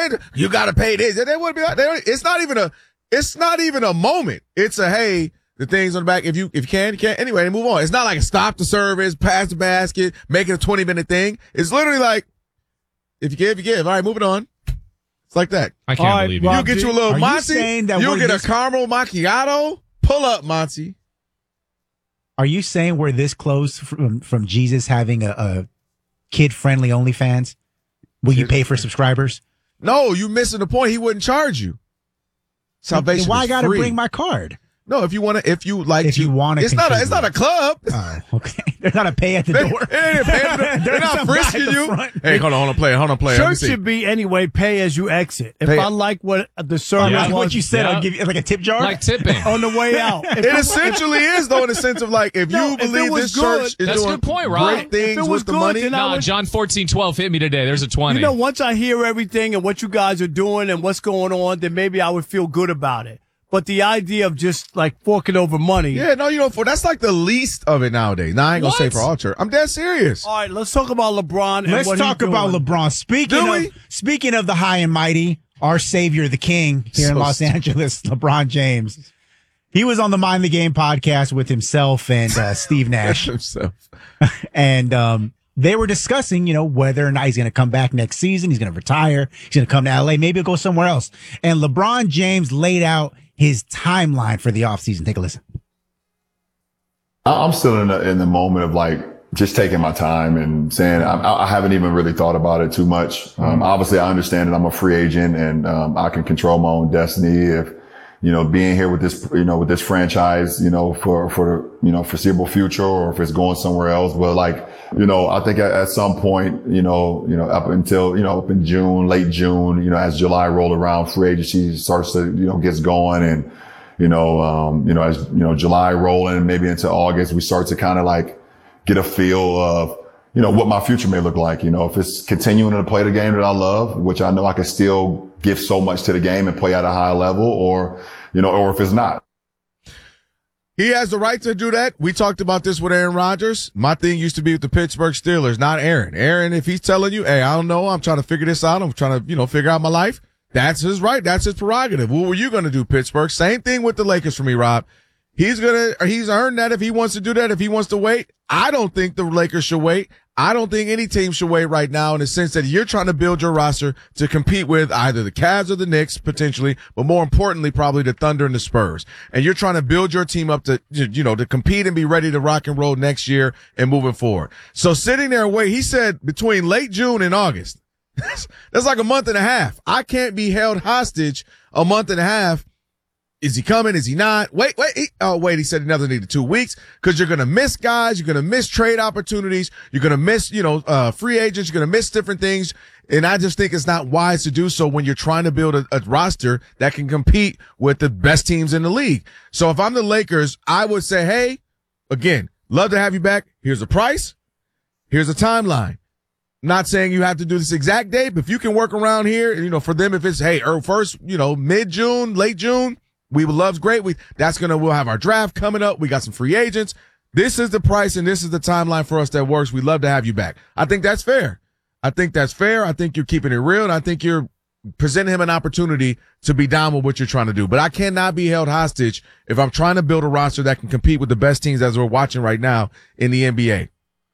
You got to pay this. And they would be like, it's not even a moment. It's a, hey, the things on the back. If you can, you can. Anyway, move on. It's not like a stop the service, pass the basket, make it a 20-minute thing. It's literally like, if you give, you give. All right, moving on. It's like that. I can't believe it. You get you a little Monty. You'll get a caramel macchiato. Pull up, Monty. Are you saying we're this close from Jesus having a kid-friendly OnlyFans? Will you pay for subscribers? No, you missing the point. He wouldn't charge you. Salvation. Then why I got to free. bring my card? No, if you want to, it's not a club. Oh, okay. They're not a pay at the door. They're not frisking you. Hey, hold on, player. Church should be anyway. Pay as you exit. If I like what the sermon was, what you said, I'll give you like a tip jar, like tipping on the way out. It essentially is though, in the sense of like, if you believe this church is that's doing a good point, Rob. great things with the money. No, John 14:12 hit me today. There's a 20. You know, once I hear everything and what you guys are doing and what's going on, then maybe I would feel good about it. But the idea of just like forking over money. Yeah, no, that's like the least of it nowadays. Now, I ain't going to say for all church. I'm dead serious. All right, let's talk about LeBron. And let's talk about LeBron. Speaking of the high and mighty, our savior, the king here in Los Angeles, LeBron James. He was on the Mind the Game podcast with himself and Steve Nash. And they were discussing, whether or not he's going to come back next season. He's going to retire. He's going to come to L.A. Maybe he'll go somewhere else. And LeBron James laid out his timeline for the offseason. Take a listen. I'm still in the moment of like just taking my time and saying I haven't even really thought about it too much. Obviously, I understand that I'm a free agent and I can control my own destiny. If being here with this, with this franchise, for the, foreseeable future, or if it's going somewhere else. But like, I think at some point, up until, up in June, late June, as July roll around, free agency starts to, gets going and, as, July rolling, maybe into August, we start to kind of like get a feel of, what my future may look like. If it's continuing to play the game that I love, which I know I can still give so much to the game and play at a high level, or if it's not. He has the right to do that. We talked about this with Aaron Rodgers. My thing used to be with the Pittsburgh Steelers, not Aaron. Aaron, if he's telling you, hey, I don't know, I'm trying to figure this out, I'm trying to, figure out my life, that's his right. That's his prerogative. What were you going to do, Pittsburgh? Same thing with the Lakers for me, Rob. He's earned that if he wants to do that, if he wants to wait. I don't think the Lakers should wait. I don't think any team should wait right now, in the sense that you're trying to build your roster to compete with either the Cavs or the Knicks potentially, but more importantly, probably the Thunder and the Spurs. And you're trying to build your team up to, to compete and be ready to rock and roll next year and moving forward. So sitting there and wait, he said between late June and August, that's like a month and a half. I can't be held hostage a month and a half. Is he coming? Is he not? Wait. He said another needed 2 weeks, because you're going to miss guys. You're going to miss trade opportunities. You're going to miss, free agents. You're going to miss different things. And I just think it's not wise to do so when you're trying to build a roster that can compete with the best teams in the league. So if I'm the Lakers, I would say, hey, again, love to have you back. Here's a price. Here's a timeline. Not saying you have to do this exact date, but if you can work around here, for them, if it's, hey, first, mid-June, late June, we would love, great. We'll have our draft coming up. We got some free agents. This is the price and this is the timeline for us that works. We'd love to have you back. I think that's fair. I think you're keeping it real, and I think you're presenting him an opportunity to be down with what you're trying to do. But I cannot be held hostage if I'm trying to build a roster that can compete with the best teams as we're watching right now in the NBA.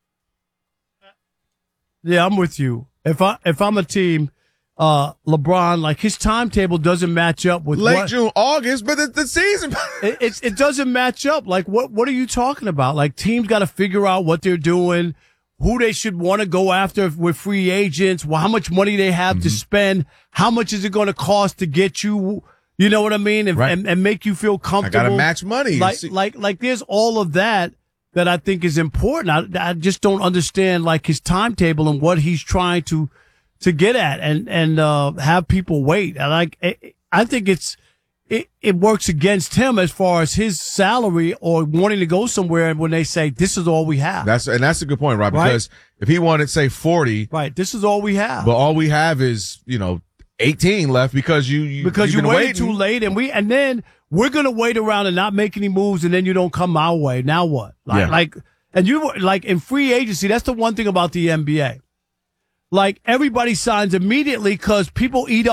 Yeah, I'm with you. If I'm a team, LeBron, like his timetable doesn't match up with late June, August, but the season. it doesn't match up. Like what are you talking about? Like teams got to figure out what they're doing, who they should want to go after with free agents, how much money they have to spend, how much is it going to cost to get you, you know what I mean, and make you feel comfortable. I got to match money. Like there's all of that I think is important. I just don't understand like his timetable and what he's trying to get at and have people wait. I think it works against him as far as his salary or wanting to go somewhere when they say this is all we have. That's a good point, Rob, because if he wanted, say, 40, right, this is all we have. But all we have is, 18 left because you waited too late, and then we're gonna wait around and not make any moves, and then you don't come our way. Now what? And in free agency, that's the one thing about the NBA. Like everybody signs immediately because people eat up